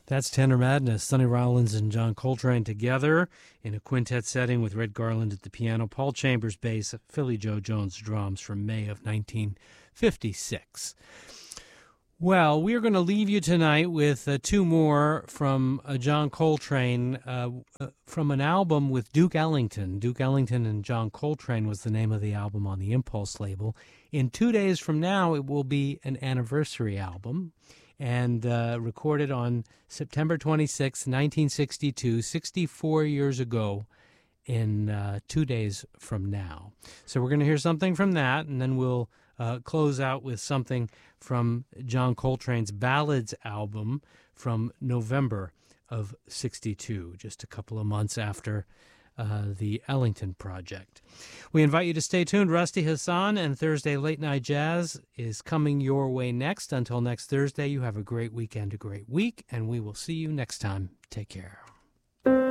That's Tenor Madness, Sonny Rollins and John Coltrane together in a quintet setting with Red Garland at the piano, Paul Chambers bass, Philly Joe Jones drums from May of 1956. Well, we're going to leave you tonight with two more from John Coltrane from an album with Duke Ellington. Duke Ellington and John Coltrane was the name of the album on the Impulse label. In 2 days from now, it will be an anniversary album, and recorded on September 26, 1962, 64 years ago, in 2 days from now. So we're going to hear something from that, and then we'll close out with something from John Coltrane's Ballads album from November of 62, just a couple of months after the Ellington project. We invite you to stay tuned. Rusty Hassan and Thursday Late Night Jazz is coming your way next. Until next Thursday, you have a great weekend, a great week, and we will see you next time. Take care.